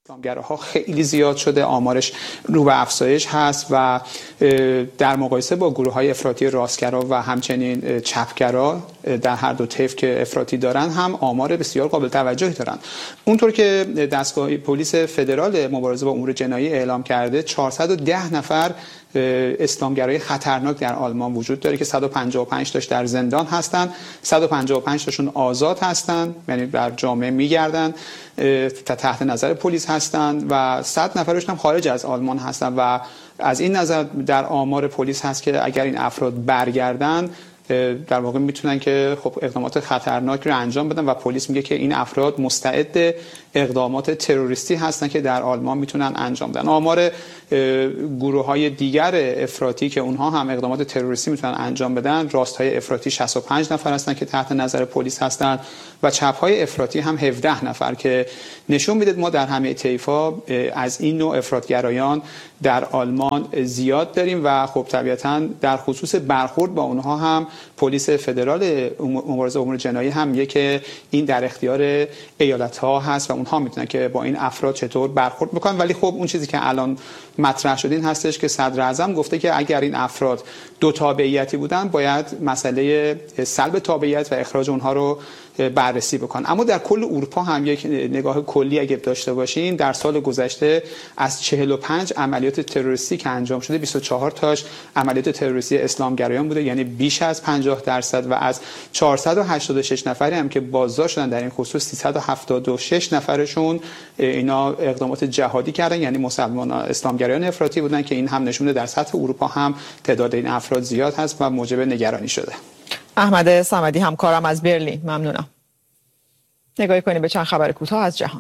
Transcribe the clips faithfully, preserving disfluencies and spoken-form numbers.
اسلامگراها خیلی زیاد شده، آمارش رو به افزایش هست و در مقایسه با گروه‌های افراطی راستگرا و همچنین چپگرا در هر دو طیف که افراطی دارن هم آمار بسیار قابل توجهی دارن. اونطور که دستگاه پلیس فدرال مبارزه با امور جنایی اعلام کرده، چهارصد و ده نفر اسلامگرای خطرناک در آلمان وجود داره که صد و پنجاه و پنج تاش در زندان هستن، صد و پنجاه و پنج تاشون آزاد هستن، یعنی در جامعه میگردن، تحت نظر پلیس هستن و صد نفرشون هم خارج از آلمان هستن و از این نظر در آمار پلیس هست که اگر این افراد برگردن در واقع میتونن که خب اقدامات خطرناک رو انجام بدن و پلیس میگه که این افراد مستعد اقدامات تروریستی هستن که در آلمان میتونن انجام بدن. آمار گروه‌های دیگر افراطی که اونها هم اقدامات تروریستی میتونن انجام بدن، راست‌های افراطی شصت و پنج نفر هستن که تحت نظر پلیس هستن و چپ‌های افراطی هم هفده نفر که نشون میده ما در همه طیف‌ها از این نوع افراطگرایان در آلمان زیاد داریم و خب طبیعتاً در خصوص برخورد با اونها هم پلیس فدرال مبارزه امور جنایی هم میگه که این در اختیار ایالت‌ها هست و اونها میتونن که با این افراد چطور برخورد بکنن. ولی خب اون چیزی که الان مطرح شده این هستش که صدر اعظم گفته که اگر این افراد دو تابعیتی بودن باید مسئله سلب تابعیت و اخراج اونها رو بررسی بکنن. اما در کل اروپا هم یک نگاه کلی اگه داشته باشین، در سال گذشته از چهل و پنج عملیات تروریستی که انجام شده بیست و چهار تاش عملیات تروریستی اسلامگرایان بوده، یعنی بیش از پنجاه درصد، و از چهارصد و هشتاد و شش نفری هم که بازداشت شدن در این خصوص سیصد و هفتاد و شش نفرشون اینا اقدامات جهادی کردن، یعنی مسلمانان اسلامگرایان افراطی بودن که این هم نشون میده در سطح اروپا هم تعداد این افراد زیاد هست و موجب نگرانی شده. احمد صمدی همکارم از برلین، ممنونم. نگاهی کنیم به چند خبر کوتاه از جهان.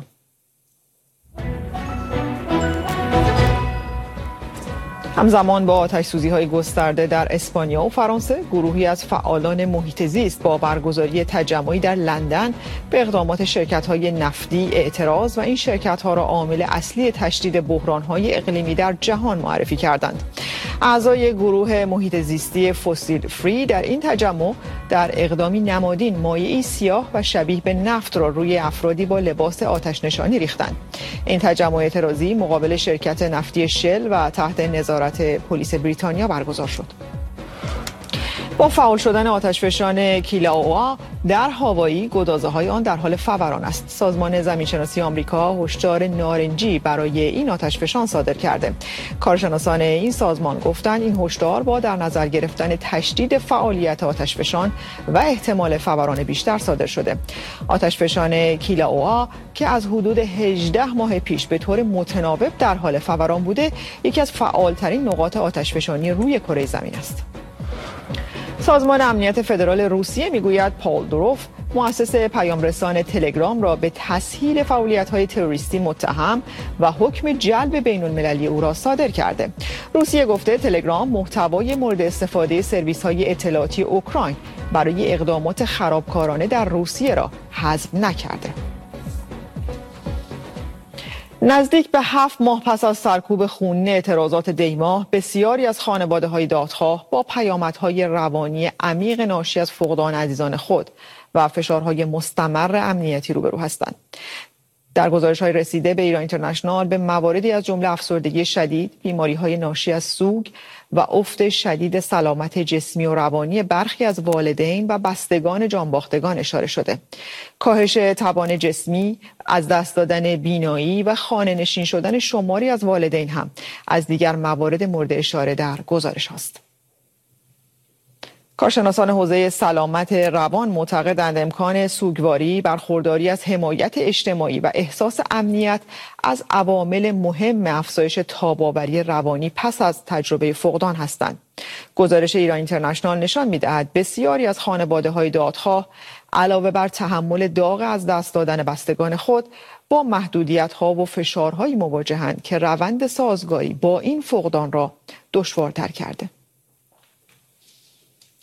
همزمان با آتش‌سوزی‌های گسترده در اسپانیا و فرانسه، گروهی از فعالان محیط زیست با برگزاری تجمعی در لندن به اقدامات شرکت‌های نفتی اعتراض و این شرکت‌ها را عامل اصلی تشدید بحران‌های اقلیمی در جهان معرفی کردند. اعضای گروه محیط زیستی فسیل فری در این تجمع در اقدامی نمادین مایعی سیاه و شبیه به نفت را روی افرادی با لباس آتش نشانی ریختند. این تجمع اعتراضی مقابل شرکت نفتی شل و تحت نظارت پلیس بریتانیا برگزار شد. با فعال شدن آتشفشان کیلاوا در هاوایی، گدازه‌های آن در حال فوران است. سازمان زمینشناسی آمریکا هشدار نارنجی برای این آتشفشان صادر کرده. کارشناسان این سازمان گفتند این هشدار با در نظر گرفتن تشدید فعالیت آتشفشان و احتمال فوران بیشتر صادر شده. آتشفشان کیلاوا که از حدود هجده ماه پیش به طور متناوب در حال فوران بوده، یکی از فعالترین نقاط آتشفشانی روی کره زمین است. سازمان امنیت فدرال روسیه میگوید پال دوروف، مؤسس پیامرسان تلگرام، را به تسهیل فعالیت‌های تروریستی متهم و حکم جلب بین‌المللی او را صادر کرده. روسیه گفته تلگرام محتوای مورد استفاده سرویس‌های اطلاعاتی اوکراین برای اقدامات خرابکارانه در روسیه را حذف نکرده. نزدیک به هفت ماه پس از سرکوب خونین اعتراضات دیماه، بسیاری از خانواده‌های دادخواه با پیامدهای روانی عمیق ناشی از فقدان عزیزان خود و فشارهای مستمر امنیتی روبرو هستند. در گزارش‌های رسیده به ایران اینترنشنال به مواردی از جمله افسردگی شدید، بیماری‌های ناشی از سوگ و افت شدید سلامت جسمی و روانی برخی از والدین و بستگان جانباختگان اشاره شده. کاهش توان جسمی، از دست دادن بینایی و خانه‌نشین شدن شماری از والدین هم از دیگر موارد مورد اشاره در گزارش هاست. کارشناسان حوزه سلامت روان معتقدند امکان سوگواری، برخورداری از حمایت اجتماعی و احساس امنیت از عوامل مهم افزایش تاب‌آوری روانی پس از تجربه فقدان هستند. گزارش ایران اینترنشنال نشان می‌دهد بسیاری از خانواده‌های دادخواه علاوه بر تحمل داغ از دست دادن بستگان خود، با محدودیت‌ها و فشارهایی مواجهند که روند سازگاری با این فقدان را دشوارتر کرده.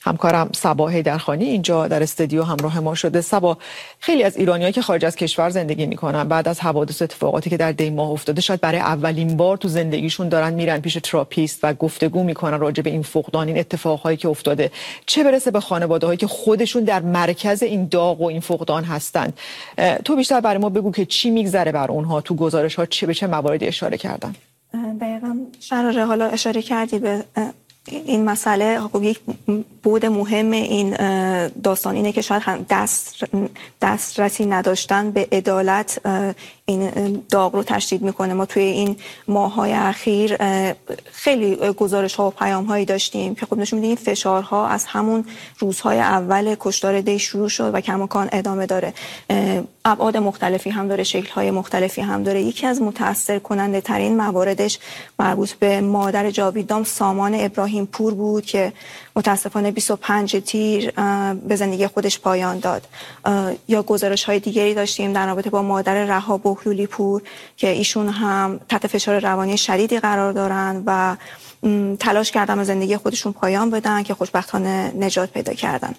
همکارم صبا حیدرخانی اینجا در استودیو همراه ما شده. صبا، خیلی از ایرانیایی که خارج از کشور زندگی میکنن بعد از حوادث اتفاقاتی که در دی ماه افتاده شاید برای اولین بار تو زندگیشون دارن میرن پیش تراپیست و گفتگو میکنن راجع به این فقدان، این اتفاقهایی که افتاده، چه برسه به خانواده‌هایی که خودشون در مرکز این داغ و این فقدان هستن. تو بیشتر برای ما بگو که چی میگذره بر اونها، تو گزارش‌ها چه به چه مواردی اشاره کردن؟ دقیقاً شراره، حالا اشاره کردی به این مسئله. خب یک بود مهم این داستان اینه که شاید هم دست دسترسی نداشتن به عدالت این داغ رو تشدید میکنه. ما توی این ماه‌های اخیر خیلی گزارش ها و پیام هایی داشتیم که خب نشون میده این فشارها از همون روزهای اول کشتار دی شروع شد و کماکان ادامه داره. ابعاد مختلفی هم داره، شکل های مختلفی هم داره. یکی از متأثر کننده ترین مواردش مربوط به مادر جاویدنام سامان ابراهیم پور بود که متاسفانه بیست و پنج تیر به زندگی خودش پایان داد. یا گزارش های دیگری داشتیم در رابطه با مادر رها بهلولی پور که ایشون هم تحت فشار روانی شدیدی قرار دارن و تلاش کردن به زندگی خودشون پایان بدن که خوشبختانه نجات پیدا کردن.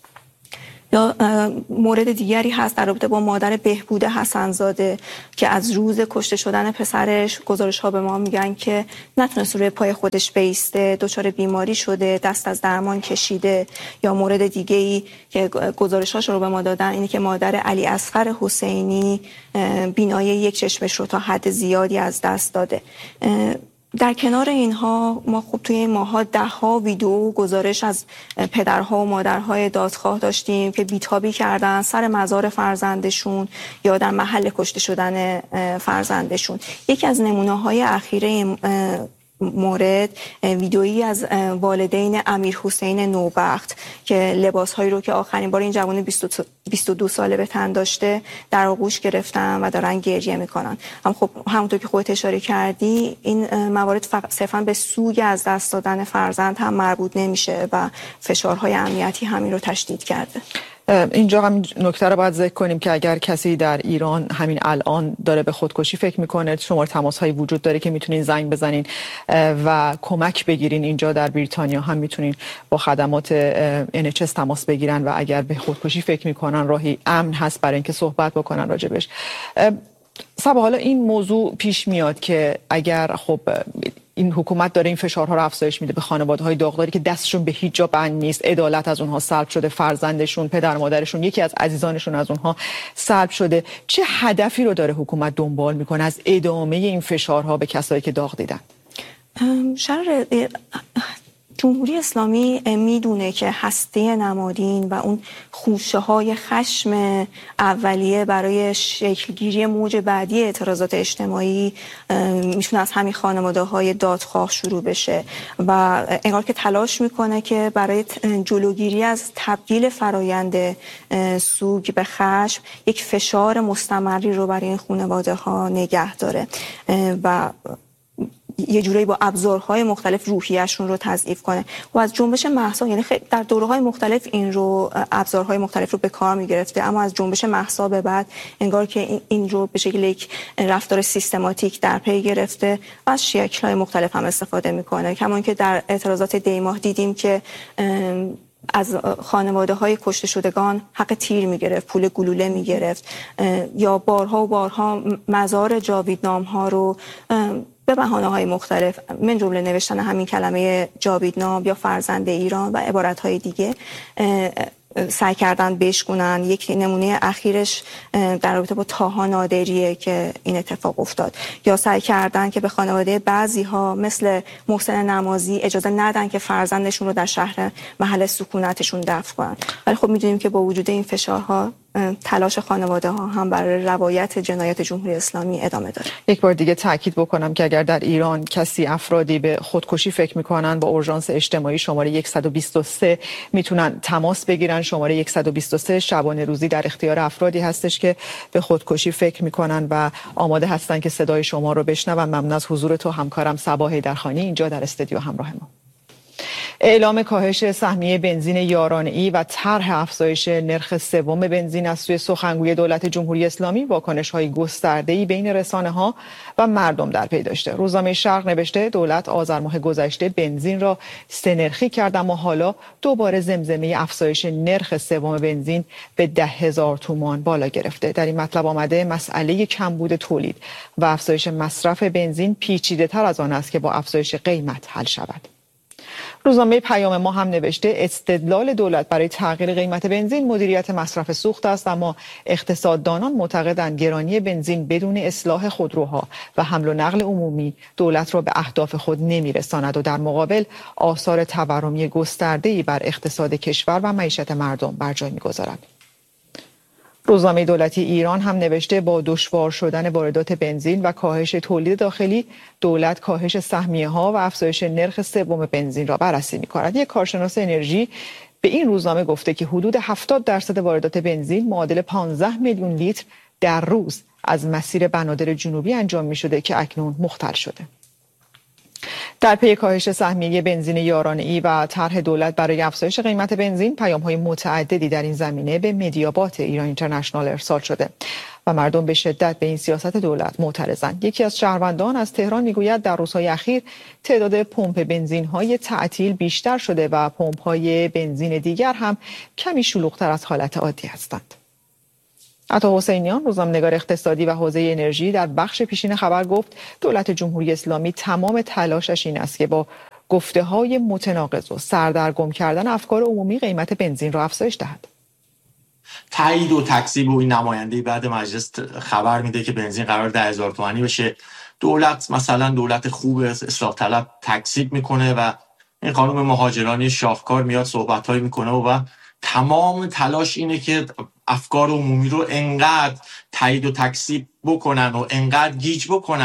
یا مورد دیگری هست در رابطه با مادر بهبود حسنزاده که از روز کشته شدن پسرش گزارش ها به ما میگن که نتونست روی پای خودش بیسته، دچار بیماری شده، دست از درمان کشیده. یا مورد دیگه ای که گزارش هاش رو به ما دادن اینه که مادر علی اصغر حسینی بینایی یک چشمش رو تا حد زیادی از دست داده. در کنار اینها ما خب توی این ماها ده ها ویدیو و گزارش از پدرها و مادرهای دادخواه داشتیم که بیتابی کردن سر مزار فرزندشون یا در محل کشته شدن فرزندشون. یکی از نمونه‌های اخیر این مورد ویدئویی از والدین امیر حسین نوبخت که لباسهایی رو که آخرین بار این جوان بیست و دو ساله به تن داشته در آغوش گرفتن و دارن گریه میکنن. هم خب همونطور که خودت اشاره کردی این موارد فقط صرفا به سوگ از دست دادن فرزند هم مربوط نمیشه و فشارهای امنیتی همین رو تشدید کرده. اینجا هم نکته رو باید ذکر کنیم که اگر کسی در ایران همین الان داره به خودکشی فکر میکنه، شماره تماس هایی وجود داره که میتونین زنگ بزنین و کمک بگیرین. اینجا در بریتانیا هم میتونین با خدمات ان اچ اس تماس بگیرن و اگر به خودکشی فکر میکنن راهی امن هست برای اینکه صحبت بکنن راجبش. صبا، حالا این موضوع پیش میاد که اگر خب این حکومت داره این فشارها رو افزایش میده به خانواده‌های داغداری که دستشون به هیچ جا بند نیست، عدالت از اونها سلب شده، فرزندشون، پدر مادرشون، یکی از عزیزانشون از اونها سلب شده، چه هدفی رو داره حکومت دنبال میکنه از ادامه این فشارها به کسایی که داغ دیدن؟ شرر جمهوری اسلامی میدونه که هسته نمادین و اون خوشه های خشم اولیه برای شکلگیری موج بعدی اعتراضات اجتماعی میتونه از همین خانواده های دادخواه شروع بشه و انگار که تلاش میکنه که برای جلوگیری از تبدیل فرایند سوگ به خشم یک فشار مستمری رو برای این خانواده ها نگه داره و یه جورایی با ابزارهای مختلف روحیه‌شون رو تضعیف کنه و از جنبش مهسا، یعنی در دوره‌های مختلف این رو ابزارهای مختلف رو به کار می‌گرفته، اما از جنبش مهسا به بعد انگار که این رو به شکل یک رفتار سیستماتیک در پی گرفته و از شکل‌های مختلف هم استفاده می‌کنه. کما اینکه در اعتراضات دی ماه دیدیم که از خانواده های کشته شدگان حق تیر میگرفت، پول گلوله میگرفت یا بارها و بارها مزار جاویدنام ها رو به بهانه های مختلف من جمله نوشتن همین کلمه جاویدنام یا فرزند ایران و عبارت های دیگه سعی کردن بشکنن. یک نمونه اخیرش در رابطه با طاها نادریه که این اتفاق افتاد. یا سعی کردن که به خانواده بعضی ها مثل محسن نمازی اجازه ندن که فرزندشون رو در شهر محل سکونتشون دفن کنن. ولی خب میدونیم که با وجود این فشارها تلاش خانواده ها هم برای روایت جنایات جمهوری اسلامی ادامه داره. یک بار دیگه تاکید بکنم که اگر در ایران کسی افرادی به خودکشی فکر میکنن با اورژانس اجتماعی شماره صد و بیست و سه میتونن تماس بگیرن. شماره صد و بیست و سه شبانه روزی در اختیار افرادی هستش که به خودکشی فکر میکنن و آماده هستن که صدای شما رو بشنون. ممنون از حضور تو همکارم صبا حیدرخانی اینجا در استودیو همراه ما. اعلام کاهش سهمیه بنزین یارانه‌ای و طرح افزایش نرخ سوم بنزین از سوی سخنگوی دولت جمهوری اسلامی واکنش‌های گسترده‌ای بین رسانه‌ها و مردم در پی داشته. روزنامه شرق نوشته دولت آذر ماه گذشته بنزین را سه نرخی کرد، اما حالا دوباره زمزمه افزایش نرخ سوم بنزین به ده هزار تومان بالا گرفته. در این مطلب آمده مسئله کمبود تولید و افزایش مصرف بنزین پیچیده‌تر از آن است که با افزایش قیمت حل شود. روزنامه پیام ما هم نوشته استدلال دولت برای تغییر قیمت بنزین مدیریت مصرف سوخت است، اما اقتصاددانان معتقدند گرانی بنزین بدون اصلاح خودروها و حمل و نقل عمومی دولت را به اهداف خود نمیرساند و در مقابل آثار تورمی گسترده‌ای بر اقتصاد کشور و معیشت مردم بر جای می‌گذارد. روزنامه دولتی ایران هم نوشته با دشوار شدن واردات بنزین و کاهش تولید داخلی، دولت کاهش سهمیه‌ها و افزایش نرخ سوم بنزین را بررسی می‌کند. یک کارشناس انرژی به این روزنامه گفته که حدود هفتاد درصد واردات بنزین معادل پانزده میلیون لیتر در روز از مسیر بنادر جنوبی انجام می‌شده که اکنون مختل شده. در پی کاهش سهمیه بنزین یارانه‌ای و طرح دولت برای افزایش قیمت بنزین، پیام‌های متعددی در این زمینه به مدیابات ایران اینترنشنال ارسال شده و مردم به شدت به این سیاست دولت معترضند. یکی از شهروندان از تهران میگوید در روزهای اخیر تعداد پمپ بنزین‌های تعطیل بیشتر شده و پمپ‌های بنزین دیگر هم کمی شلوغ‌تر از حالت عادی هستند. عطا حسینیان، روزنامه‌نگار اقتصادی و حوزه انرژی، در بخش پیشین خبر گفت دولت جمهوری اسلامی تمام تلاشش این است که با گفته‌های متناقض و سردرگم کردن افکار عمومی قیمت بنزین را افزایش دهد. تایید و تکذیب و این نماینده بعد مجلس خبر میده که بنزین قرار ده هزار تومانی بشه. دولت مثلا دولت خوب اصلاح طلب تکذیب میکنه و این خانم مهاجرانی شاهکار میاد صحبت‌هایی میکنه و تمام تلاش اینه که افکار عمومی رو انقدر تایید و تکذیب بکنن و انقدر گیج بکنن